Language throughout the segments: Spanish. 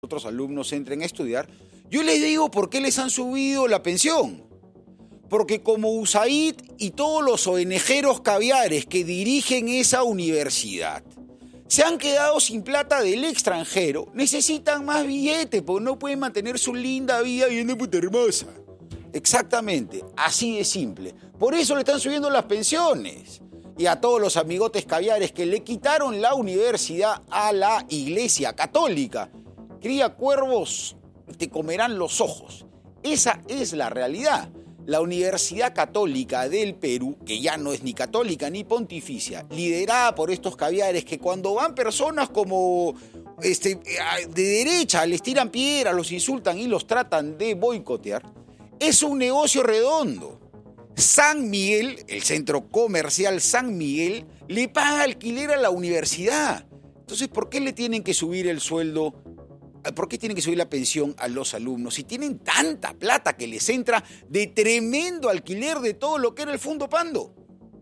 otros alumnos entren a estudiar, yo les digo por qué les han subido la pensión. Porque como USAID y todos los ONGeros caviares que dirigen esa universidad se han quedado sin plata del extranjero, necesitan más billetes porque no pueden mantener su linda vida viviendo en Punta Hermosa. Exactamente, así de simple. Por eso le están subiendo las pensiones. Y a todos los amigotes caviares que le quitaron la universidad a la Iglesia Católica. Cría cuervos, te comerán los ojos. Esa es la realidad. La Universidad Católica del Perú, que ya no es ni católica ni pontificia, liderada por estos caviares que cuando van personas como de derecha les tiran piedras, los insultan y los tratan de boicotear, es un negocio redondo. San Miguel, el centro comercial San Miguel, le paga alquiler a la universidad. Entonces, ¿por qué le tienen que subir el sueldo? ¿Por qué tienen que subir la pensión a los alumnos? Si tienen tanta plata que les entra de tremendo alquiler de todo lo que era el Fondo Pando.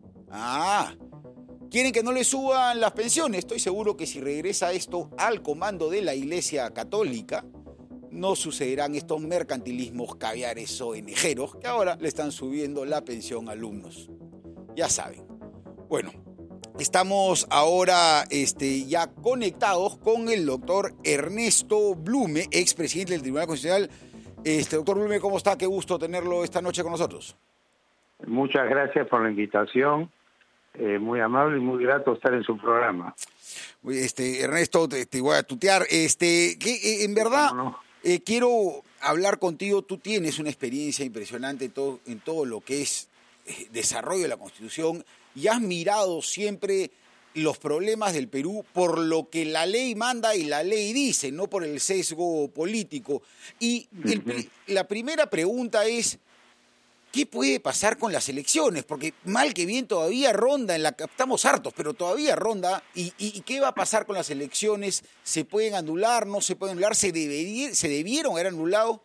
¿Quieren que no les suban las pensiones? Estoy seguro que si regresa esto al comando de la Iglesia Católica, no sucederán estos mercantilismos caviares ONGeros que ahora le están subiendo la pensión a alumnos. Ya saben. Bueno, estamos ahora ya conectados con el doctor Ernesto Blume, expresidente del Tribunal Constitucional. Doctor Blume, ¿cómo está? Qué gusto tenerlo esta noche con nosotros. Muchas gracias por la invitación. Muy amable y muy grato estar en su programa. Ernesto, te voy a tutear. En verdad, quiero hablar contigo. Tú tienes una experiencia impresionante en todo lo que es desarrollo de la Constitución y has mirado siempre los problemas del Perú por lo que la ley manda y la ley dice, no por el sesgo político. Y la primera pregunta es, ¿qué puede pasar con las elecciones? Porque mal que bien todavía ronda, estamos hartos, pero todavía ronda. ¿Y qué va a pasar con las elecciones? ¿Se pueden anular? ¿No se pueden anular? ¿Se debieron haber anulado?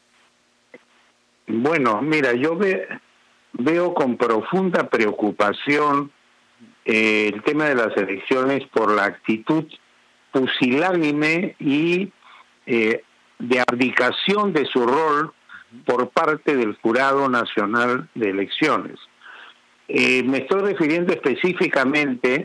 Bueno, mira, yo veo con profunda preocupación el tema de las elecciones por la actitud pusilánime y de abdicación de su rol por parte del Jurado Nacional de Elecciones. Me estoy refiriendo específicamente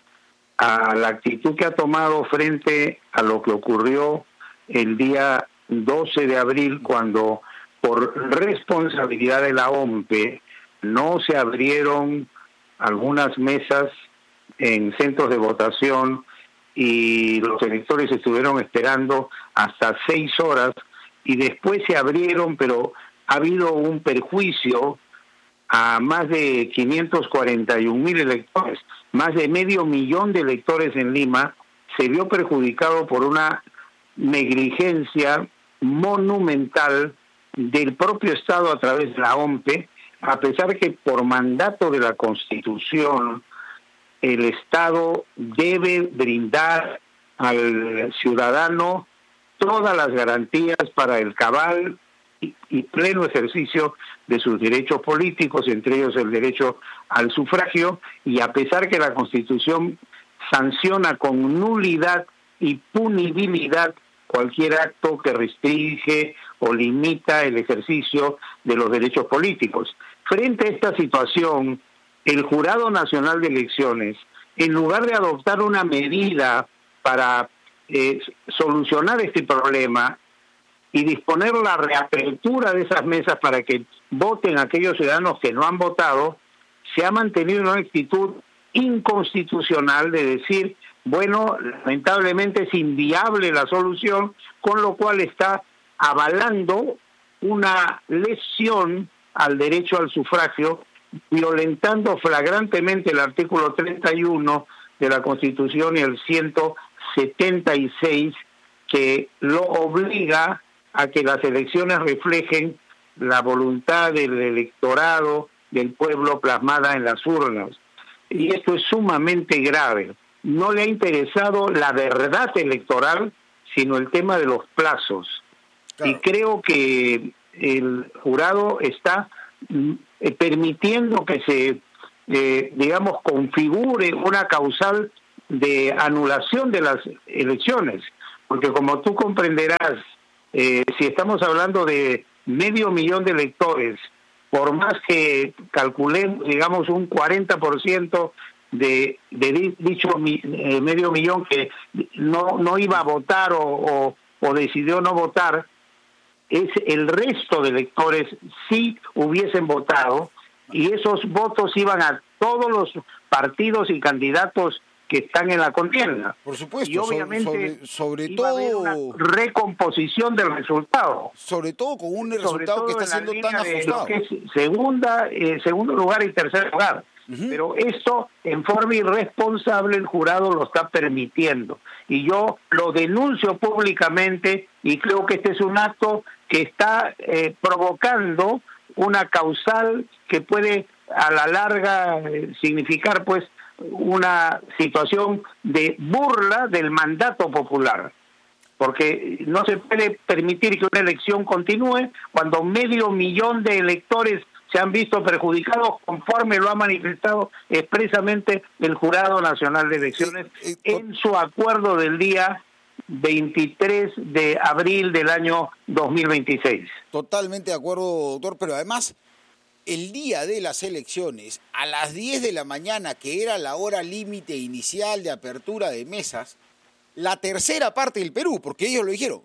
a la actitud que ha tomado frente a lo que ocurrió el día 12 de abril, cuando por responsabilidad de la OMPE no se abrieron algunas mesas en centros de votación y los electores estuvieron esperando hasta 6 horas y después se abrieron, pero ha habido un perjuicio a más de 541,000 electores, más de 500,000 de electores en Lima, se vio perjudicado por una negligencia monumental del propio Estado a través de la OMPE, a pesar que por mandato de la Constitución el Estado debe brindar al ciudadano todas las garantías para el cabal y pleno ejercicio de sus derechos políticos, entre ellos el derecho al sufragio, y a pesar que la Constitución sanciona con nulidad y punibilidad cualquier acto que restringe o limita el ejercicio de los derechos políticos. Frente a esta situación, el Jurado Nacional de Elecciones, en lugar de adoptar una medida para solucionar este problema y disponer la reapertura de esas mesas para que voten aquellos ciudadanos que no han votado, se ha mantenido una actitud inconstitucional de decir, bueno, lamentablemente es inviable la solución, con lo cual está avalando una lesión al derecho al sufragio, violentando flagrantemente el artículo 31 de la Constitución y el 176, que lo obliga a que las elecciones reflejen la voluntad del electorado, del pueblo plasmada en las urnas. Y esto es sumamente grave. No le ha interesado la verdad electoral, sino el tema de los plazos. Claro. Y creo que el jurado está permitiendo que se, configure una causal de anulación de las elecciones, porque como tú comprenderás, si estamos hablando de 500.000 de electores, por más que calculemos, digamos, un 40% de dicho 500.000 que no iba a votar o decidió no votar, es el resto de electores sí hubiesen votado, y esos votos iban a todos los partidos y candidatos que están en la contienda. Por supuesto, y obviamente sobre iba todo a haber una recomposición del resultado. Sobre todo con un resultado que está siendo tan ajustado. Que es segundo lugar y tercer lugar. Pero esto, en forma irresponsable, el jurado lo está permitiendo. Y yo lo denuncio públicamente, y creo que este es un acto que está provocando una causal que puede a la larga significar pues una situación de burla del mandato popular, porque no se puede permitir que una elección continúe cuando 500.000 de electores se han visto perjudicados, conforme lo ha manifestado expresamente el Jurado Nacional de Elecciones en su acuerdo del día 23 de abril del año 2026. Totalmente de acuerdo, doctor, pero además el día de las elecciones, a las 10 de la mañana, que era la hora límite inicial de apertura de mesas, la tercera parte del Perú, porque ellos lo dijeron,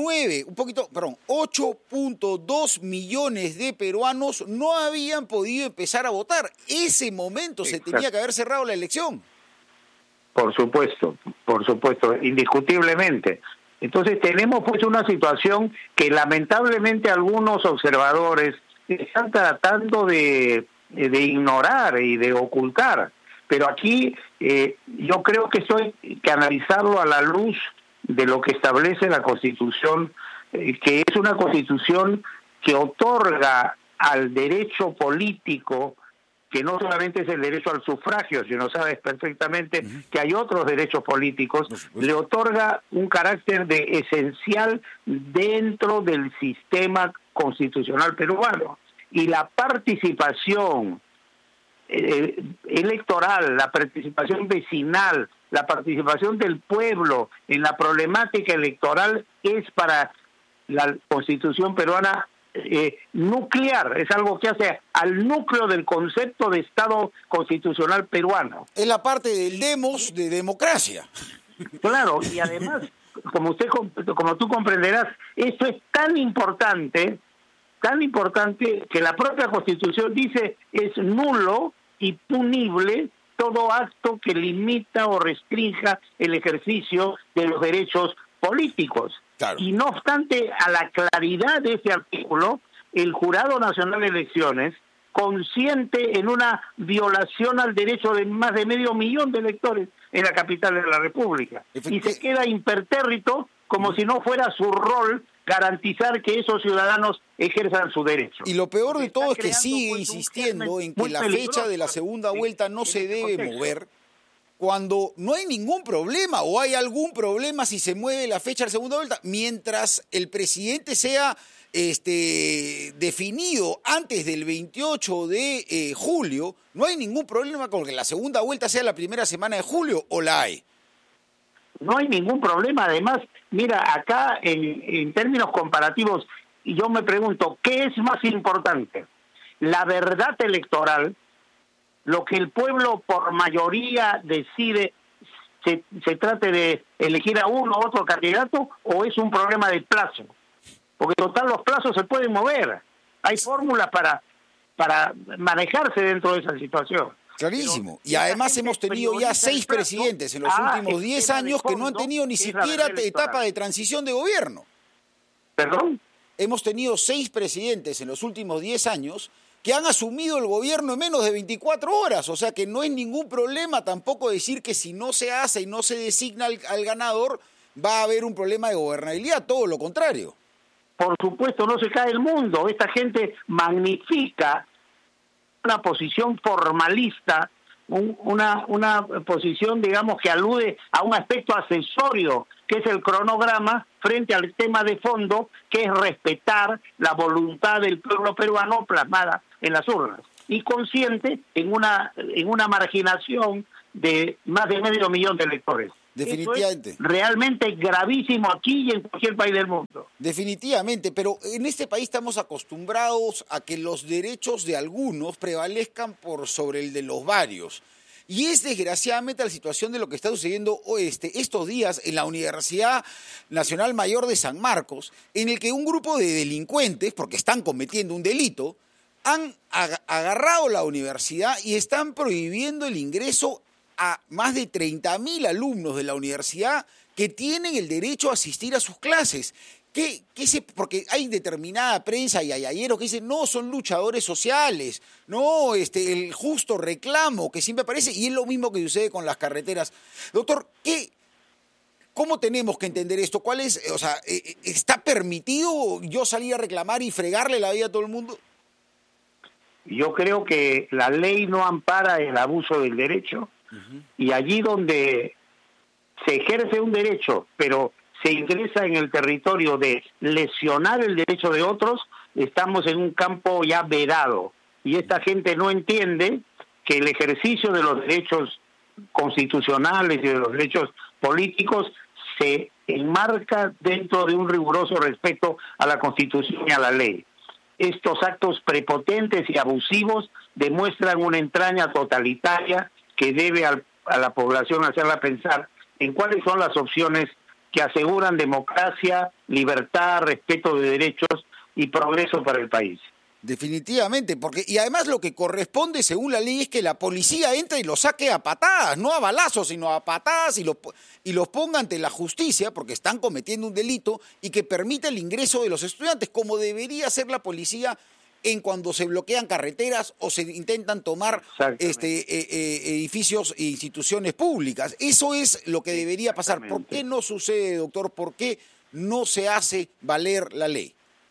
8.2 millones de peruanos no habían podido empezar a votar. Ese momento se tenía que haber cerrado la elección. Por supuesto, indiscutiblemente. Entonces tenemos pues una situación que lamentablemente algunos observadores están tratando de ignorar y de ocultar. Pero aquí yo creo que esto hay que analizarlo a la luz de lo que establece la Constitución, que es una Constitución que otorga al derecho político, que no solamente es el derecho al sufragio, sino sabes perfectamente que hay otros derechos políticos, le otorga un carácter de esencial dentro del sistema constitucional peruano. Y la participación electoral, la participación vecinal, la participación del pueblo en la problemática electoral es para la Constitución peruana nuclear, es algo que hace al núcleo del concepto de Estado constitucional peruano. Es la parte del demos de democracia. Claro, y además, como tú comprenderás, esto es tan importante que la propia Constitución dice es nulo y punible todo acto que limita o restrinja el ejercicio de los derechos políticos. Claro. Y no obstante, a la claridad de ese artículo, el Jurado Nacional de Elecciones, consciente en una violación al derecho de más de 500.000 de electores en la capital de la República, y se queda impertérrito como si no fuera su rol garantizar que esos ciudadanos ejerzan su derecho. Y lo peor de todo es que sigue insistiendo en que la fecha de la segunda vuelta no se debe mover cuando no hay ningún problema, o hay algún problema si se mueve la fecha de la segunda vuelta, mientras el presidente sea definido antes del 28 de julio, no hay ningún problema con que la segunda vuelta sea la primera semana de julio, ¿o la hay? No hay ningún problema. Además, mira, acá en términos comparativos, y yo me pregunto, ¿qué es más importante? La verdad electoral, lo que el pueblo por mayoría decide, se trate de elegir a uno u otro candidato, o es un problema de plazo? Porque total los plazos se pueden mover. Hay fórmulas para manejarse dentro de esa situación. Clarísimo. Y además hemos tenido ya 6 presidentes en los últimos 10 años que no han tenido ni siquiera etapa de transición de gobierno. ¿Perdón? Hemos tenido 6 presidentes en los últimos 10 años que han asumido el gobierno en menos de 24 horas. O sea que no es ningún problema tampoco decir que si no se hace y no se designa al ganador va a haber un problema de gobernabilidad. Todo lo contrario. Por supuesto, no se cae el mundo. Esta gente magnifica una posición formalista, una posición, digamos, que alude a un aspecto accesorio, que es el cronograma, frente al tema de fondo, que es respetar la voluntad del pueblo peruano plasmada en las urnas, y consciente en una marginación de más de 500.000 de electores. Definitivamente. Eso es realmente gravísimo aquí y en cualquier país del mundo. Definitivamente, pero en este país estamos acostumbrados a que los derechos de algunos prevalezcan por sobre el de los varios. Y es desgraciadamente la situación de lo que está sucediendo estos días en la Universidad Nacional Mayor de San Marcos, en el que un grupo de delincuentes, porque están cometiendo un delito, han agarrado la universidad y están prohibiendo el ingreso a más de 30.000 alumnos de la universidad que tienen el derecho a asistir a sus clases. Porque hay determinada prensa y ayayeros que dicen, no, son luchadores sociales, no, el justo reclamo que siempre aparece, y es lo mismo que sucede con las carreteras. Doctor, ¿cómo tenemos que entender esto? ¿Cuál es, está permitido yo salir a reclamar y fregarle la vida a todo el mundo? Yo creo que la ley no ampara el abuso del derecho, y allí donde se ejerce un derecho, pero se ingresa en el territorio de lesionar el derecho de otros, estamos en un campo ya vedado. Y esta gente no entiende que el ejercicio de los derechos constitucionales y de los derechos políticos se enmarca dentro de un riguroso respeto a la Constitución y a la ley. Estos actos prepotentes y abusivos demuestran una entraña totalitaria que debe a la población hacerla pensar en cuáles son las opciones que aseguran democracia, libertad, respeto de derechos y progreso para el país. Definitivamente, y además lo que corresponde según la ley es que la policía entre y los saque a patadas, no a balazos, sino a patadas, y los ponga ante la justicia porque están cometiendo un delito, y que permita el ingreso de los estudiantes, como debería ser la policía en cuando se bloquean carreteras o se intentan tomar edificios e instituciones públicas. Eso es lo que debería pasar. ¿Por qué no sucede, doctor? ¿Por qué no se hace valer la ley?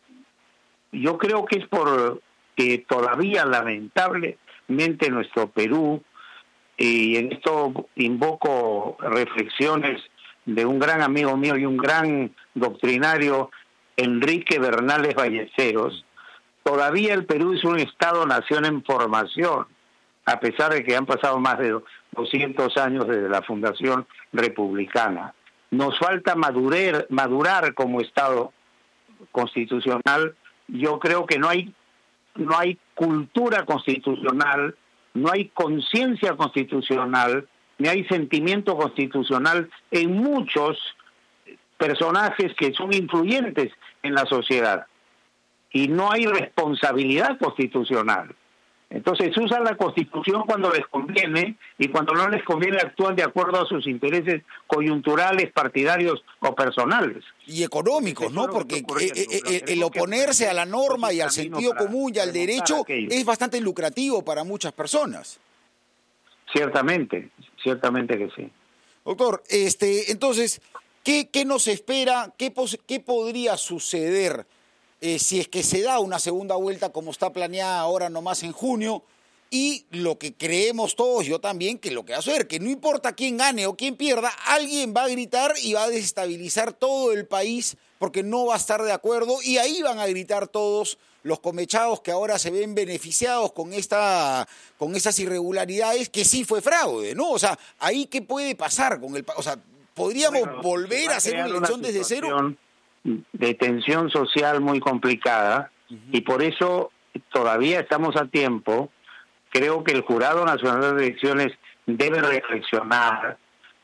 Yo creo que es porque todavía, lamentablemente, nuestro Perú, y en esto invoco reflexiones de un gran amigo mío y un gran doctrinario, Enrique Bernales Ballesteros, todavía el Perú es un Estado-nación en formación, a pesar de que han pasado más de 200 años desde la fundación republicana. Nos falta madurar como Estado constitucional. Yo creo que no hay cultura constitucional, no hay conciencia constitucional, ni hay sentimiento constitucional en muchos personajes que son influyentes en la sociedad. Y no hay responsabilidad constitucional. Entonces usan la Constitución cuando les conviene, y cuando no les conviene actúan de acuerdo a sus intereses coyunturales, partidarios o personales. Y económicos, ¿no? Porque el oponerse a la norma y al sentido común y al derecho es bastante lucrativo para muchas personas. Ciertamente que sí. Doctor, entonces, ¿qué nos espera? ¿Qué podría suceder si es que se da una segunda vuelta como está planeada ahora nomás en junio? Y lo que creemos todos, yo también, que lo que va a suceder, que no importa quién gane o quién pierda, alguien va a gritar y va a desestabilizar todo el país porque no va a estar de acuerdo, y ahí van a gritar todos los comechados que ahora se ven beneficiados con esas irregularidades, que sí fue fraude, ¿no? O sea, ahí ¿qué puede pasar con podríamos volver a hacer una elección desde cero? De tensión social muy complicada, y por eso todavía estamos a tiempo. Creo que el Jurado Nacional de Elecciones debe reflexionar,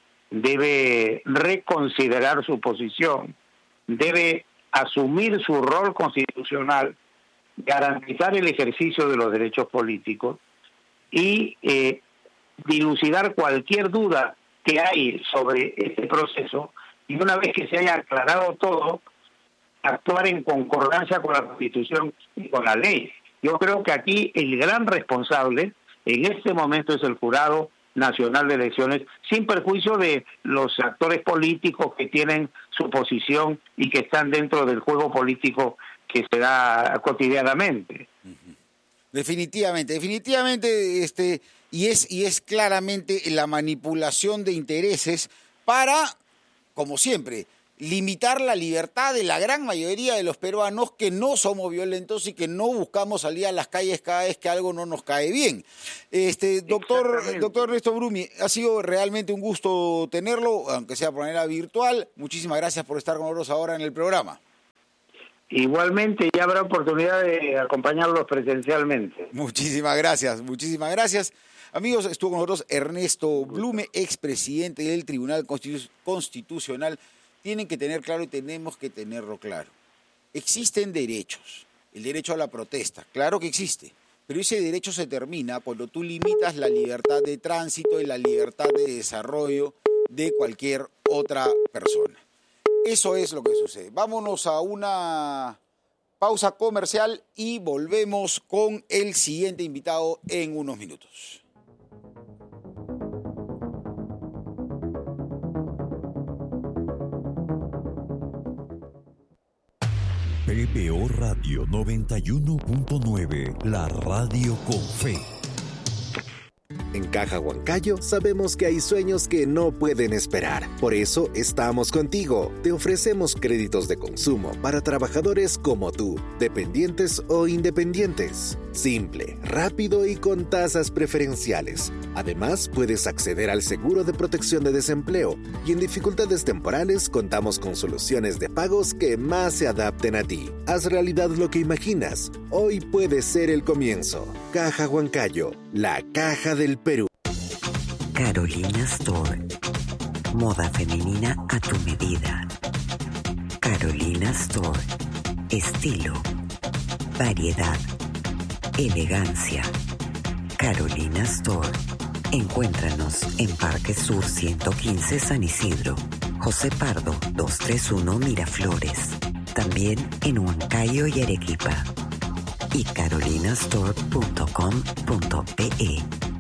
debe reconsiderar su posición, debe asumir su rol constitucional, garantizar el ejercicio de los derechos políticos y dilucidar cualquier duda que hay sobre este proceso, y una vez que se haya aclarado todo, actuar en concordancia con la Constitución y con la ley. Yo creo que aquí el gran responsable en este momento es el Jurado Nacional de Elecciones, sin perjuicio de los actores políticos que tienen su posición y que están dentro del juego político que se da cotidianamente. Definitivamente, y es claramente la manipulación de intereses para, como siempre, limitar la libertad de la gran mayoría de los peruanos que no somos violentos y que no buscamos salir a las calles cada vez que algo no nos cae bien. Doctor Ernesto Brumi, ha sido realmente un gusto tenerlo, aunque sea de manera virtual. Muchísimas gracias por estar con nosotros ahora en el programa. Igualmente, ya habrá oportunidad de acompañarlos presencialmente. Muchísimas gracias, muchísimas gracias. Amigos, estuvo con nosotros Ernesto Blume, expresidente del Tribunal Constitucional. Tienen que tener claro y tenemos que tenerlo claro. Existen derechos. El derecho a la protesta, claro que existe. Pero ese derecho se termina cuando tú limitas la libertad de tránsito y la libertad de desarrollo de cualquier otra persona. Eso es lo que sucede. Vámonos a una pausa comercial y volvemos con el siguiente invitado en unos minutos. PBO Radio 91.9, la radio con fe. En Caja Huancayo sabemos que hay sueños que no pueden esperar. Por eso estamos contigo. Te ofrecemos créditos de consumo para trabajadores como tú, dependientes o independientes. Simple, rápido y con tasas preferenciales. Además, puedes acceder al seguro de protección de desempleo y en dificultades temporales contamos con soluciones de pagos que más se adapten a ti. Haz realidad lo que imaginas. Hoy puede ser el comienzo. Caja Huancayo, la caja del Perú. Carolina Store. Moda femenina a tu medida. Carolina Store. Estilo. Variedad. Elegancia. Carolina Store. Encuéntranos en Parque Sur 115 San Isidro. José Pardo 231 Miraflores. También en Huancayo y Arequipa. Y carolinastore.com.pe.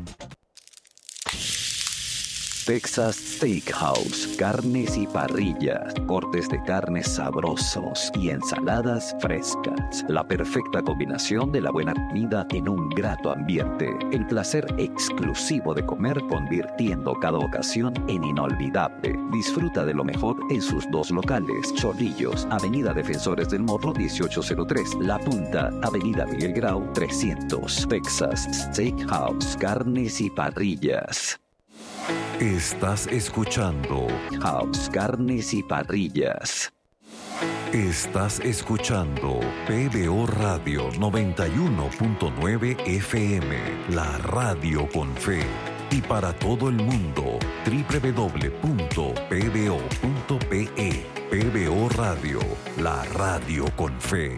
Texas Steakhouse, carnes y parrillas, cortes de carnes sabrosos y ensaladas frescas. La perfecta combinación de la buena comida en un grato ambiente. El placer exclusivo de comer convirtiendo cada ocasión en inolvidable. Disfruta de lo mejor en sus dos locales. Chorrillos, Avenida Defensores del Morro 1803. La Punta, Avenida Miguel Grau 300. Texas Steakhouse, carnes y parrillas. Estás escuchando House, carnes y parrillas. Estás escuchando PBO Radio 91.9 FM, la radio con fe. Y para todo el mundo, www.pbo.pe. PBO Radio, la radio con fe.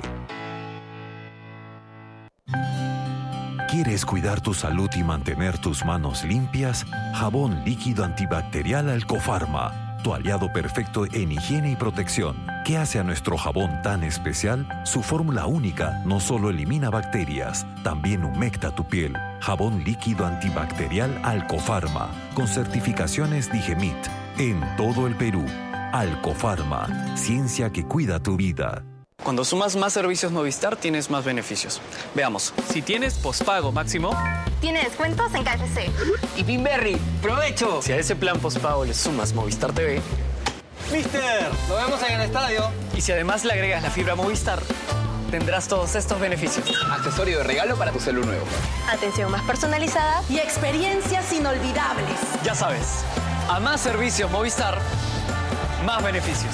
¿Quieres cuidar tu salud y mantener tus manos limpias? Jabón líquido antibacterial Alcofarma, tu aliado perfecto en higiene y protección. ¿Qué hace a nuestro jabón tan especial? Su fórmula única no solo elimina bacterias, también humecta tu piel. Jabón líquido antibacterial Alcofarma, con certificaciones Digemit, en todo el Perú. Alcofarma, ciencia que cuida tu vida. Cuando sumas más servicios Movistar, tienes más beneficios. Veamos, si tienes pospago máximo... Tiene descuentos en KFC. Y Pinberry, ¡provecho! Si a ese plan pospago le sumas Movistar TV... ¡Mister! ¡Nos vemos en el estadio! Y si además le agregas la fibra Movistar, tendrás todos estos beneficios. Accesorio de regalo para tu celu nuevo. Atención más personalizada y experiencias inolvidables. Ya sabes, a más servicios Movistar, más beneficios.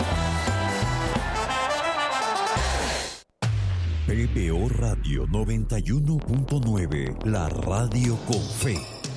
PBO Radio 91.9, la radio con fe.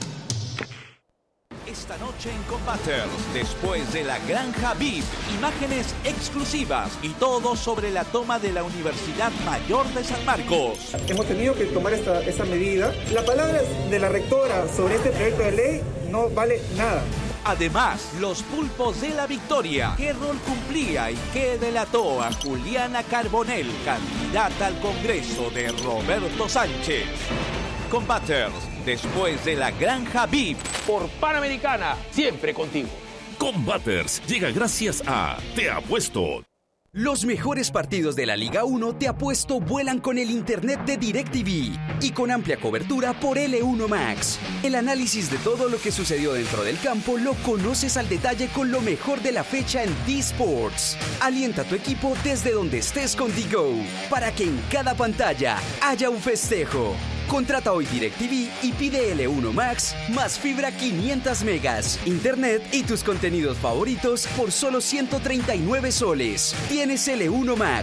Esta noche en Combaters, después de la Granja VIP, imágenes exclusivas y todo sobre la toma de la Universidad Mayor de San Marcos. Hemos tenido que tomar esta medida. La palabra de la rectora sobre este proyecto de ley no vale nada. Además, los pulpos de la victoria. ¿Qué rol cumplía y qué delató a Juliana Carbonell, candidata al Congreso de Roberto Sánchez? Combaters, después de la Granja VIP. Por Panamericana, siempre contigo. Combaters llega gracias a Te Apuesto. Los mejores partidos de la Liga 1 te apuesto vuelan con el internet de DirecTV y con amplia cobertura por L1 Max. El análisis de todo lo que sucedió dentro del campo lo conoces al detalle con lo mejor de la fecha en D-Sports. Alienta a tu equipo desde donde estés con DiGo para que en cada pantalla haya un festejo. Contrata hoy DirecTV y pide L1 Max más fibra 500 megas, internet y tus contenidos favoritos por solo 139 soles. Tienes L1 Max.